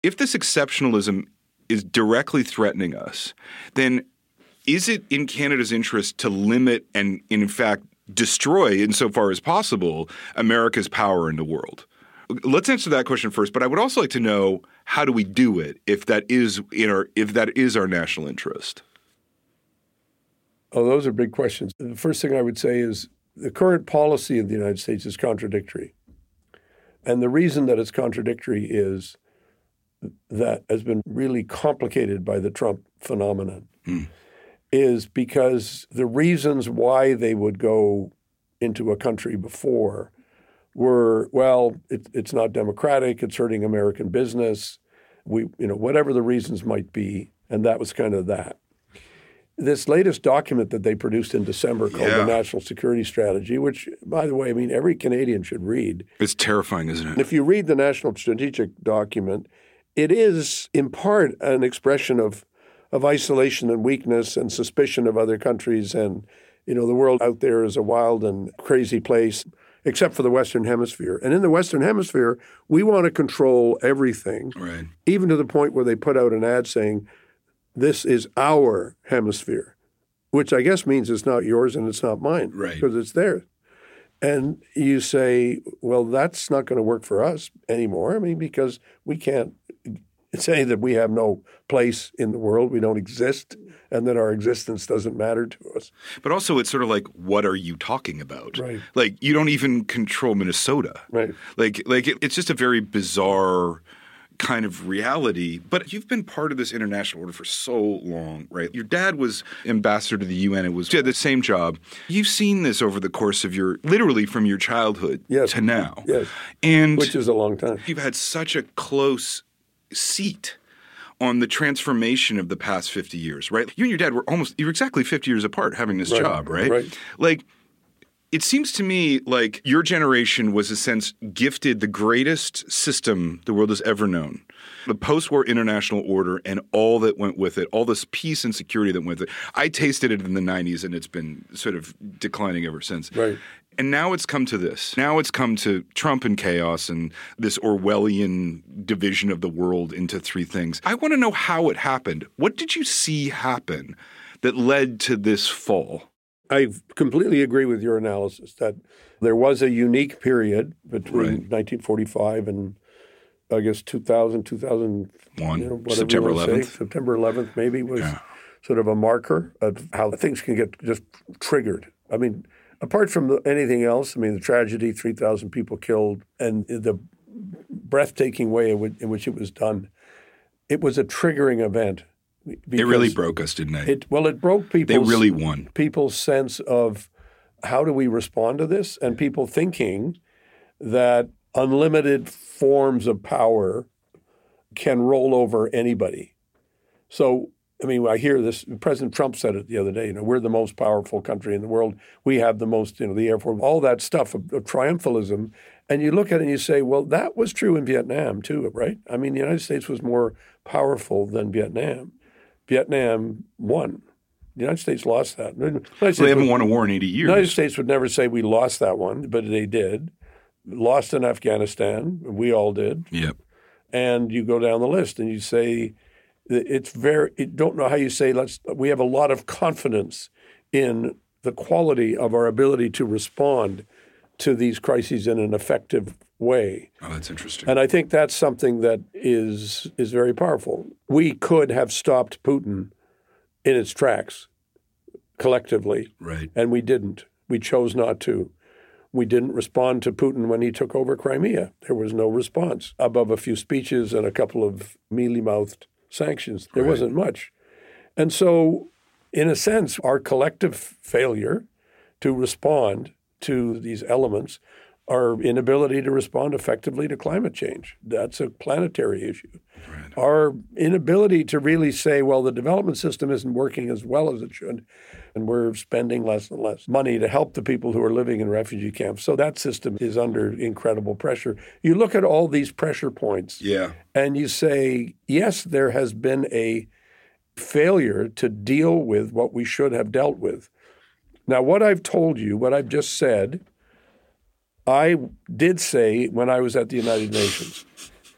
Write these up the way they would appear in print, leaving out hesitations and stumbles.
if this exceptionalism is directly threatening us, then is it in Canada's interest to limit and, in fact, destroy, insofar as possible, America's power in the world? Let's answer that question first. But I would also like to know, how do we do it if that is our national interest? Oh, those are big questions. The first thing I would say is the current policy of the United States is contradictory. And the reason that it's contradictory is that has been really complicated by the Trump phenomenon, is because the reasons why they would go into a country before were, well, it's not democratic, it's hurting American business, whatever the reasons might be, and that was kind of that. This latest document that they produced in December called the National Security Strategy, which, by the way, I mean, every Canadian should read. It's terrifying, isn't it? If you read the National Strategic document, it is in part an expression of isolation and weakness and suspicion of other countries. And, the world out there is a wild and crazy place, except for the Western Hemisphere. And in the Western Hemisphere, we want to control everything, right, even to the point where they put out an ad saying, this is our hemisphere, which I guess means it's not yours and it's not mine, right, because it's theirs. And you say, well, that's not going to work for us anymore. I mean, because we can't say that we have no place in the world, we don't exist, and that our existence doesn't matter to us. But also it's sort of like, what are you talking about? Right. Like, you don't even control Minnesota. Right. It's just a very bizarre kind of reality. But you've been part of this international order for so long, right? Your dad was ambassador to the UN. You had the same job. You've seen this over the course of literally from your childhood to now. Yes. And which is a long time. You've had such a close seat on the transformation of the past 50 years, right? You and your dad you're exactly 50 years apart having this job, right? Right. Like, it seems to me like your generation was, in a sense, gifted the greatest system the world has ever known. The post-war international order and all that went with it, all this peace and security that went with it. I tasted it in the 90s, and it's been sort of declining ever since. Right. And now it's come to this. Now it's come to Trump and chaos and this Orwellian division of the world into three things. I want to know how it happened. What did you see happen that led to this fall? I completely agree with your analysis that there was a unique period between 1945 and, I guess, 2001, September 11th. September 11th maybe was sort of a marker of how things can get just triggered. I mean, apart from anything else, I mean, the tragedy, 3,000 people killed, and the breathtaking way in which it was done, it was a triggering event. It really broke us, didn't it? It broke people's... They really won. People's sense of how do we respond to this, and people thinking that unlimited forms of power can roll over anybody. So, I mean, I hear this. President Trump said it the other day. We're the most powerful country in the world. We have the most, the Air Force, all that stuff of triumphalism. And you look at it and you say, well, that was true in Vietnam too, right? I mean, the United States was more powerful than Vietnam. Vietnam won. The United States lost that. They haven't won a war in 80 years. The United States would never say we lost that one, but they did. Lost in Afghanistan. We all did. Yep. And you go down the list and you say, don't know how you say, we have a lot of confidence in the quality of our ability to respond to these crises in an effective way. Oh, that's interesting. And I think that's something that is very powerful. We could have stopped Putin in its tracks collectively. Right. And we didn't. We chose not to. We didn't respond to Putin when he took over Crimea. There was no response above a few speeches and a couple of mealy-mouthed sanctions. There wasn't much. And so, in a sense, our collective failure to respond to these elements, our inability to respond effectively to climate change, that's a planetary issue. Right. Our inability to really say, well, the development system isn't working as well as it should, and we're spending less and less money to help the people who are living in refugee camps. So that system is under incredible pressure. You look at all these pressure points and you say, yes, there has been a failure to deal with what we should have dealt with. Now, what I've told you, what I've just said, I did say when I was at the United Nations.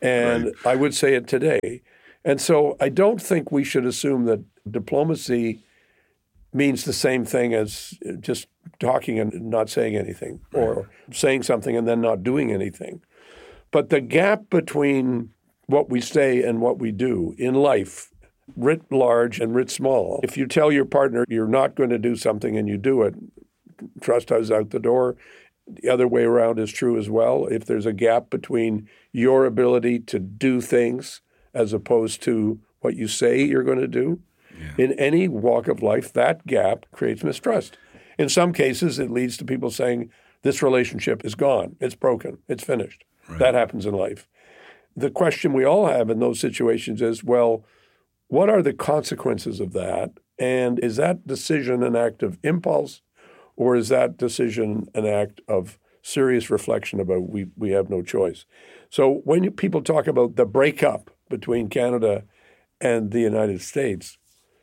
And Right. I would say it today. And so I don't think we should assume that diplomacy means the same thing as just talking and not saying anything, or saying something and then not doing anything. But the gap between what we say and what we do in life, writ large and writ small, if you tell your partner you're not going to do something and you do it, trust is out the door. The other way around is true as well. If there's a gap between your ability to do things as opposed to what you say you're going to do, in any walk of life, that gap creates mistrust. In some cases, it leads to people saying, this relationship is gone, it's broken, it's finished. Right. That happens in life. The question we all have in those situations is, well, what are the consequences of that? And is that decision an act of impulse, or is that decision an act of serious reflection about we have no choice? So when people talk about the breakup between Canada and the United States,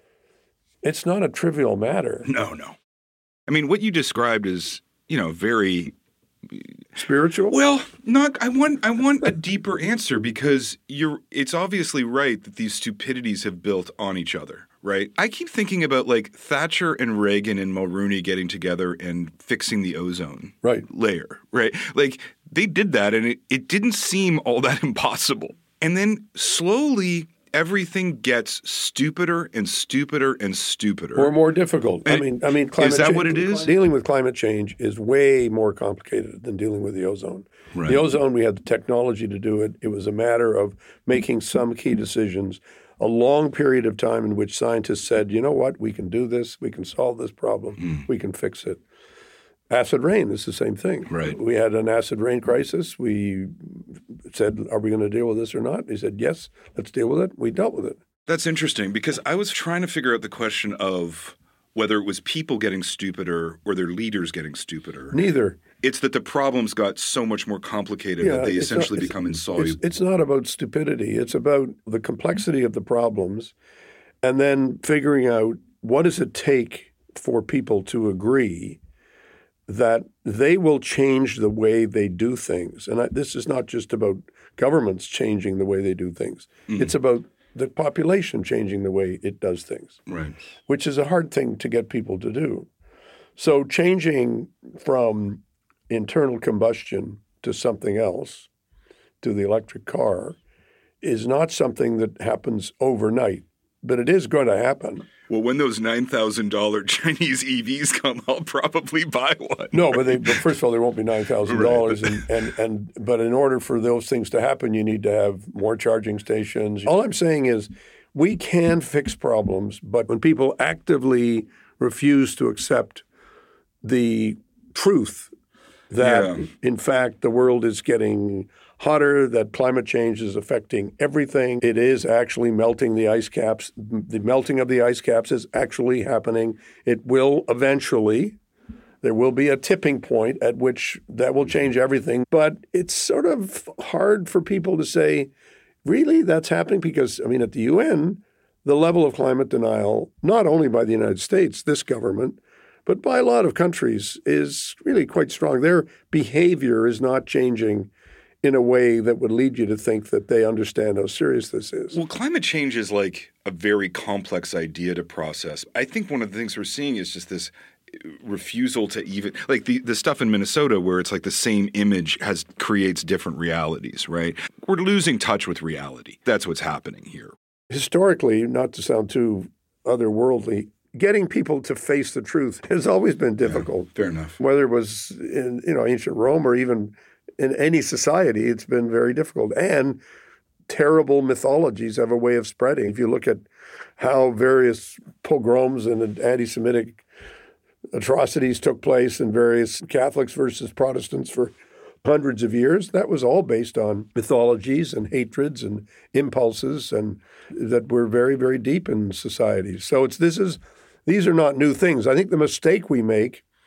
it's not a trivial matter. No. I mean, what you described is, very spiritual. Well, I want a deeper answer, because it's obviously right that these stupidities have built on each other, right? I keep thinking about like Thatcher and Reagan and Mulroney getting together and fixing the ozone layer, right? Like they did that, and it didn't seem all that impossible. And then slowly everything gets stupider and stupider and stupider. Or more difficult. I mean, climate is that change, what it is? Dealing with climate change is way more complicated than dealing with the ozone. Right. The ozone, we had the technology to do it. It was a matter of making some key decisions, a long period of time in which scientists said, you know what, we can do this, we can solve this problem, we can fix it. Acid rain is the same thing. Right. We had an acid rain crisis. We said, are we going to deal with this or not? He said, yes, let's deal with it. We dealt with it. That's interesting, because I was trying to figure out the question of whether it was people getting stupider or their leaders getting stupider. Neither. It's that the problems got so much more complicated that they essentially become insoluble. It's not about stupidity. It's about the complexity of the problems, and then figuring out what does it take for people to agree that they will change the way they do things. And this is not just about governments changing the way they do things. It's about the population changing the way it does things, right? Which is a hard thing to get people to do. So changing from internal combustion to something else, to the electric car, is not something that happens overnight, but it is going to happen. Well, when those $9,000 Chinese EVs come, I'll probably buy one. No, but first of all, there won't be $9,000, right. But in order for those things to happen, you need to have more charging stations. All I'm saying is, we can fix problems, but when people actively refuse to accept the truth that, in fact, the world is getting hotter, that climate change is affecting everything. It is actually melting the ice caps. The melting of the ice caps is actually happening. It will eventually. There will be a tipping point at which that will change everything. But it's sort of hard for people to say, really, that's happening? Because, I mean, at the UN, the level of climate denial, not only by the United States, this government, but by a lot of countries, is really quite strong. Their behavior is not changing in a way that would lead you to think that they understand how serious this is. Well, climate change is like a very complex idea to process. I think one of the things we're seeing is just this refusal to even – like the stuff in Minnesota where it's like the same image creates different realities, right? We're losing touch with reality. That's what's happening here. Historically, not to sound too otherworldly, getting people to face the truth has always been difficult. Yeah, fair enough. Whether it was in ancient Rome or even – in any society, it's been very difficult. And terrible mythologies have a way of spreading. If you look at how various pogroms and anti-Semitic atrocities took place in various Catholics versus Protestants for hundreds of years, that was all based on mythologies and hatreds and impulses, and that were very, very deep in society. So these are not new things. I think the mistake we make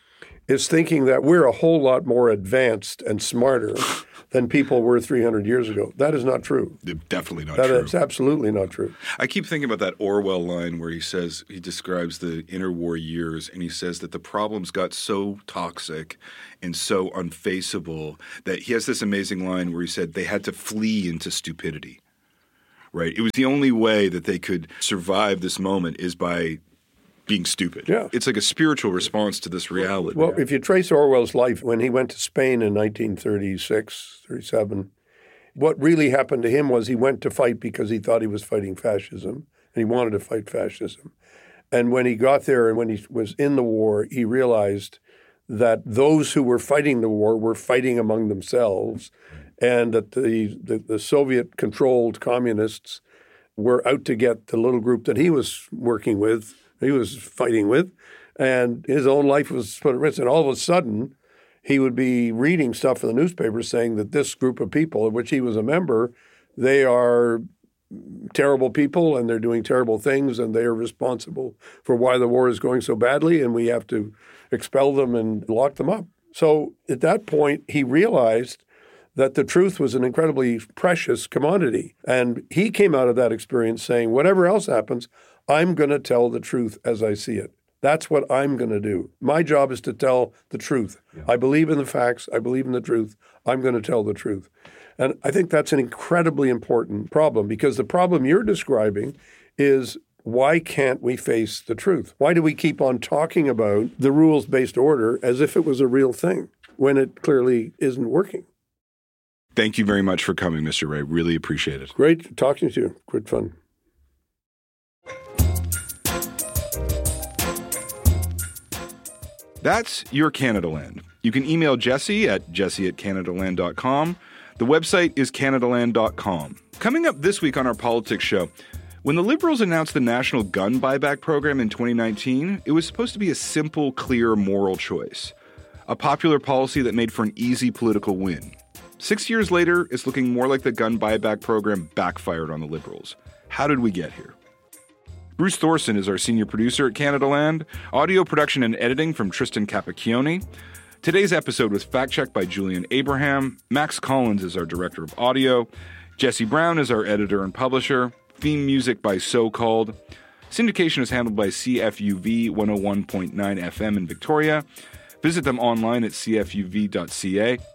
is thinking that we're a whole lot more advanced and smarter than people were 300 years ago. That is not true. Definitely not true. That's absolutely not true. I keep thinking about that Orwell line where he says, he describes the interwar years, and he says that the problems got so toxic and so unfaceable that he has this amazing line where he said they had to flee into stupidity, right? It was the only way that they could survive this moment is by being stupid. Yeah. It's like a spiritual response to this reality. Well, if you trace Orwell's life, when he went to Spain in 1936, 37, what really happened to him was he went to fight because he thought he was fighting fascism, and he wanted to fight fascism. And when he got there and when he was in the war, he realized that those who were fighting the war were fighting among themselves, and that the Soviet-controlled communists were out to get the little group that he was working with, he was fighting with, and his own life was put at risk. And all of a sudden, he would be reading stuff in the newspaper saying that this group of people, of which he was a member, they are terrible people and they're doing terrible things and they are responsible for why the war is going so badly and we have to expel them and lock them up. So at that point, he realized that the truth was an incredibly precious commodity. And he came out of that experience saying, whatever else happens, I'm going to tell the truth as I see it. That's what I'm going to do. My job is to tell the truth. Yeah. I believe in the facts. I believe in the truth. I'm going to tell the truth. And I think that's an incredibly important problem, because the problem you're describing is, why can't we face the truth? Why do we keep on talking about the rules-based order as if it was a real thing when it clearly isn't working? Thank you very much for coming, Mr. Ray. Really appreciate it. Great talking to you. Good fun. That's Your Canadaland. You can email Jesse at jesse@canadaland.com. The website is canadaland.com. Coming up this week on our politics show, when the Liberals announced the national gun buyback program in 2019, it was supposed to be a simple, clear, moral choice. A popular policy that made for an easy political win. 6 years later, it's looking more like the gun buyback program backfired on the Liberals. How did we get here? Bruce Thorson is our senior producer at Canadaland. Audio production and editing from Tristan Capacchione. Today's episode was fact-checked by Julian Abraham. Max Collins is our director of audio. Jesse Brown is our editor and publisher. Theme music by So Called. Syndication is handled by CFUV 101.9 FM in Victoria. Visit them online at cfuv.ca.